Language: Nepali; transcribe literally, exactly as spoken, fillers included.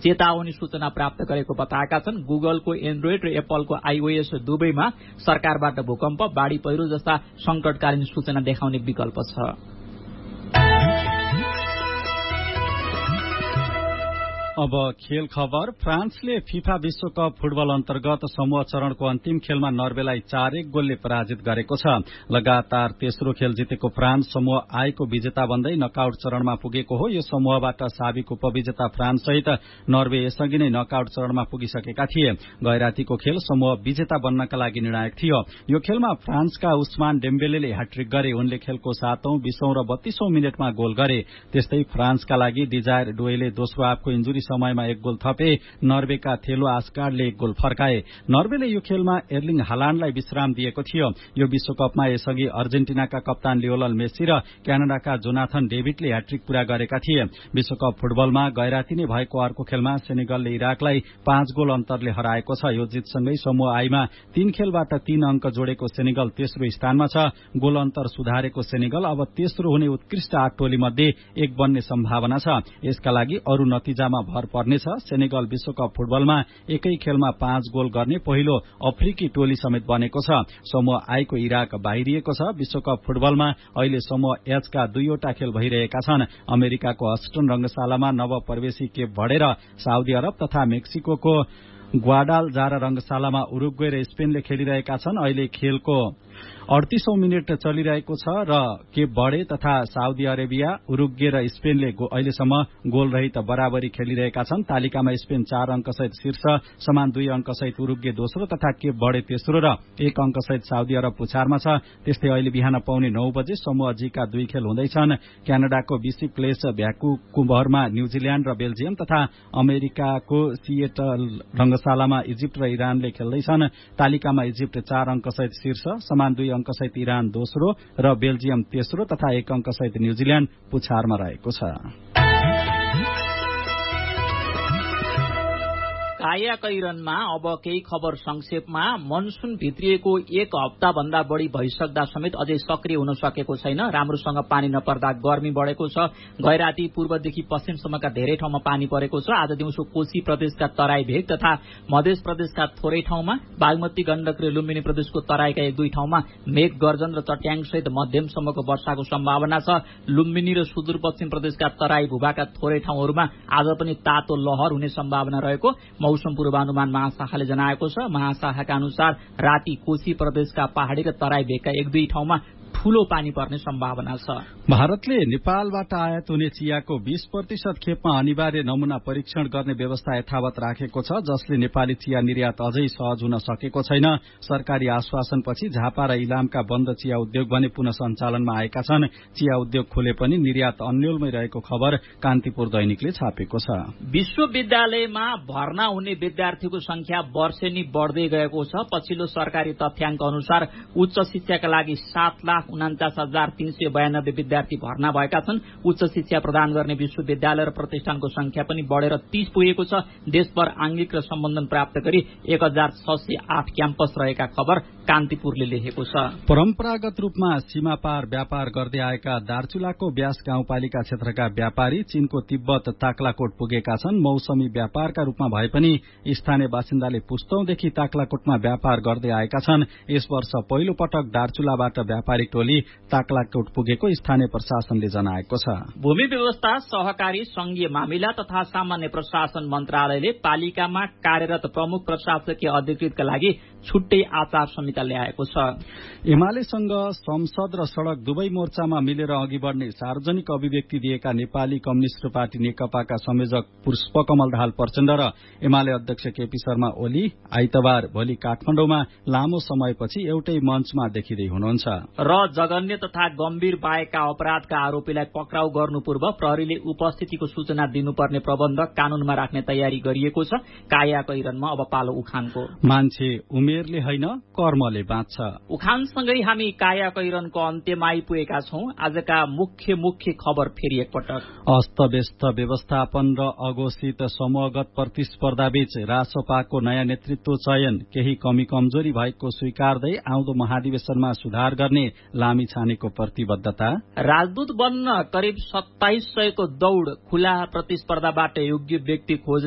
चेतावनी सूचना प्राप्त गरेको बताएका छन्। गुगलको एन्ड्रोइड र एप्पलको आइओएस दुवैमा सरकारबाट भूकम्प, बाढी पहिरो जस्ता संकटकालीन सूचना देखाउने विकल्प छ। अब खेल खबर। फ्रान्सले फिफा विश्वकप फुटबल अन्तर्गत समूह चरणको अन्तिम खेलमा नर्वेलाई चार एक गोलले पराजित गरेको छ। लगातार तेस्रो खेल जितेको फ्रान्स समूह आएको विजेता बन्दै नकआउट चरणमा पुगेको हो। यो समूहबाट साबिक उपविजेता फ्रान्स सहित नर्वे यसअघि नै नकआउट चरणमा पुगिसकेका थिए। गैरातीको खेल समूह विजेता बन्नका लागि निर्णायक थियो। यो खेलमा फ्रान्सका उस्मान डेम्बेलेले ह्याट्रिक गरे। उनले खेलको सातौं, बीसौं र बत्तीसौं मिनटमा गोल गरे। त्यस्तै फ्रान्सका लागि डिजायर डोएले दोस्रो हाफको इन्जुरी समयमा एक गोल थपे। नर्वेका थेलो आस्कार्डले एक गोल फर्काए। नर्वेले यो खेलमा एर्लिङ हालान्डलाई विश्राम दिएको थियो। यो विश्वकपमा यसअघि अर्जेन्टिनाका कप्तान लियोनल मेस्सी र क्यानाडाका जोनाथन डेभिडले ह्याट्रिक पूरा गरेका थिए। विश्वकप फुटबलमा गैराती नै भएको अर्को खेलमा सेनेगलले इराकलाई पाँच गोल अन्तरले हराएको छ। यो जितसँगै समूह आईमा तीन खेलबाट तीन अंक जोडेको सेनेगल तेस्रो स्थानमा छ। गोल अन्तर सुधारेको सेनेगल अब तेस्रो हुने उत्कृष्ट आठ टोली मध्ये एक बन्ने सम्भावना छ। यसका लागि अरू नतिजामा भर पर्नेछ। सेनेगल विश्वकप फुटबलमा एकै खेलमा पाँच गोल गर्ने पहिलो अफ्रिकी टोली समेत बनेको छ। समूह आईको इराक बाहिरिएको छ। विश्वकप फुटबलमा अहिले समूह एचका दुईवटा खेल भइरहेका छन्। अमेरिकाको हस्टन रंगशालामा नवप्रवेशी केप भर्डे र साउदी अरब तथा मेक्सिकोको ग्वाडालजारा रंगशालामा उरुग्वे र स्पेनले खेलिरहेका छन्। अहिले खेलको अडतीसौं मिनट चलिरहेको छ र केप भर्डे तथा साउदी अरेबिया, उरुग्वे र स्पेनले अहिलेसम्म गोल रहित बराबरी खेलिरहेका छन्। तालिकामा स्पेन चार अंकसहित शीर्ष, समान दुई अंकसहित उरुग्वे दोस्रो तथा केप भर्डे तेस्रो र एक अंकसहित साउदी अरब पुछारमा छ। त्यस्तै अहिले बिहान पाउने नौ बजे समूह जीका दुई खेल हुँदैछन्। क्यानाडाको बीसी प्लेस भ्याकुकुभरमा न्यूजील्याण्ड र बेल्जियम तथा अमेरिकाको सिएटल रंगशालामा इजिप्ट र इरानले खेल्दैछन्। तालिकामा इजिप्ट चार अंकसहित शीर्ष, समान दुई अंकसहित इरान दोस्रो र बेल्जियम तेस्रो तथा एक अंकसहित न्यूजील्याण्ड पुछारमा रहेको छ। काया कैरनमा अब केही खबर संक्षेपमा। मनसून भित्रिएको एक हप्ता भन्दा बढ़ी भइसक्दा समेत अझै सक्रिय हुन सकेको छैन। राम्रोसँग पानी नपर्दा गर्मी बढ़ेको छ। गैराती पूर्वदेखि पश्चिमसम्मका धेरै ठाउँमा पानी परेको छ। आज दिउँसो कोशी प्रदेशका तराई भेग तथा मध्य प्रदेशका थोरै ठाउँमा, बागमती गण्डक र लुम्बिनी प्रदेशको तराईका एक दुई ठाउँमा मेघ गर्जन र चट्याङसहित मध्यमसम्मको वर्षाको सम्भावना छ। लुम्बिनी र सुदूरपश्चिम प्रदेशका तराई भूभागका थोरै ठाउँहरूमा आज पनि तातो लहर हुने सम्भावना रहेको मौसम पूर्वानुमान महाशाखाले जनाएको छ। महाशाखाका अनुसार राति कोशी प्रदेशका पहाड़ी र तराई भेगका एक दुई ठाउँमा ठूलो पानी पर्ने सम्भावना छ। भारतले नेपालबाट आयात हुने चियाको बीस प्रतिशत खेपमा अनिवार्य नमूना परीक्षण गर्ने व्यवस्था यथावत राखेको छ, जसले नेपाली चिया निर्यात अझै सहज हुन सकेको छैन। सरकारी आश्वासनपछि झापा र इलामका बन्द चिया उद्योग भने पुनः सञ्चालनमा आएका छन्। चिया उद्योग खोले पनि निर्यात अन्यलमै रहेको खबर कान्तिपुर दैनिकले छापेको छ। विश्वविद्यालयमा भर्ना हुने विद्यार्थीको संख्या वर्षेनी बढ़दै गएको छ। पछिल्लो सरकारी तथ्याङ्क अनुसार उच्च शिक्षाका लागि सात लाख उनाचास हजार तीन सय बयानब्बे विद्यार्थी भर्ना भएका छन्। उच्च शिक्षा प्रदान गर्ने विश्वविद्यालय र प्रतिष्ठानको संख्या पनि बढ़ेर तीस पुगेको छ। देशभर आंगिक र सम्बन्धन प्राप्त गरी एक हजार छ सय आठ क्याम्पस रहेका खबर कान्तिपुरले लेखेको छ। परम्परागत रूपमा सीमा पार व्यापार गर्दै आएका दार्चुलाको ब्यास गाउँपालिका क्षेत्रका व्यापारी चीनको तिब्बत ताक्लाकोट पुगेका छन्। मौसमी व्यापारका रूपमा भए पनि स्थानीय बासिन्दाले पुस्तौंदेखि ताक्लाकोटमा व्यापार गर्दै आएका छन्। यस वर्ष पहिलो पटक दार्चुलाबाट व्यापारिक टोली ताक्लाकोट पुगेको स्थानीय प्रशासनले जनाएको छ। भूमि व्यवस्था, सहकारी, संघीय मामिला तथा सामान्य प्रशासन मन्त्रालयले पालिकामा कार्यरत प्रमुख प्रशासकीय अधिकृतका लागि छुट्टै आचार संहिता ल्याएको छ। एमालेसँग संसद र सड़क दुवै मोर्चामा मिलेर अघि बढ़ने सार्वजनिक अभिव्यक्ति दिएका नेपाली कम्युनिष्ट पार्टी नेकपाका संयोजक पुष्पकमल दाहाल प्रचण्ड र एमाले अध्यक्ष केपी शर्मा ओली आइतबार भोलि काठमाडौँमा लामो समयपछि एउटै मञ्चमा देखिँदै हुनुहुन्छ। र जघन्य तथा गम्भीर बाहेकका अपराधका आरोपीलाई पक्राउ गर्नु पूर्व प्रहरीले उपस्थितिको सूचना दिनुपर्ने प्रबन्ध कानूनमा राख्ने तयारी गरिएको छ। काया कैरनमा अब पालो उखानको। मान्छे उमेरले होइन कर्मले बाँच्छ। उखानसँगै हामी काया कैरनको अन्त्यमा आइपुगेका छौं। आजका मुख्य मुख्य खबर फेरि एकपटक। अस्तव्यस्त व्यवस्थापन र अघोषित समूहगत प्रतिस्पर्धाबीच रासपाको नयाँ नेतृत्व चयन, केही कमी कमजोरी भएको स्वीकार्दै आउँदो महाधिवेशनमा सुधार गर्ने लामिछानेको प्रतिबद्धता। राजदूत बन्न करिब सत्ताइस सयको दौड़, खुला प्रतिस्पर्धाबाट योग्य व्यक्ति खोज